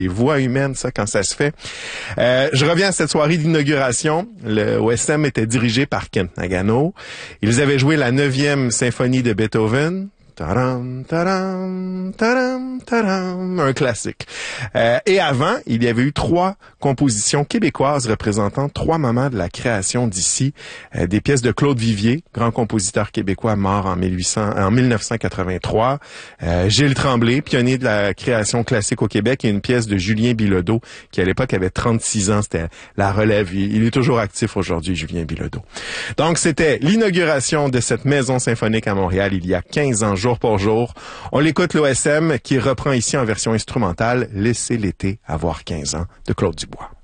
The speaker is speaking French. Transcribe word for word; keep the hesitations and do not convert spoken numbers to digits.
Les voix humaines, ça, quand ça se fait. Euh, je reviens à cette soirée d'inauguration. Le O S M était dirigé par Kent Nagano. Ils avaient joué la neuvième symphonie de Beethoven. Tadam, tadam, tadam, tadam, un classique. Euh, et avant, il y avait eu trois compositions québécoises représentant trois moments de la création d'ici. Euh, des pièces de Claude Vivier, grand compositeur québécois mort en mille huit cents, en mille neuf cent quatre-vingt-trois. Euh, Gilles Tremblay, pionnier de la création classique au Québec, et une pièce de Julien Bilodeau, qui à l'époque avait trente-six ans. C'était la relève. Il, il est toujours actif aujourd'hui, Julien Bilodeau. Donc, c'était l'inauguration de cette maison symphonique à Montréal il y a quinze ans, jour pour jour. On l'écoute, l'O S M, qui reprend ici en version instrumentale « Laissez l'été avoir quinze ans » de Claude Dubois.